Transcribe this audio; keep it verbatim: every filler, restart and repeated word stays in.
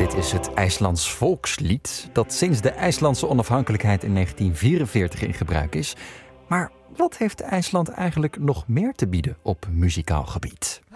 Dit is het IJslands volkslied dat sinds de IJslandse onafhankelijkheid in negentien vierenveertig in gebruik is. Maar wat heeft IJsland eigenlijk nog meer te bieden op muzikaal gebied?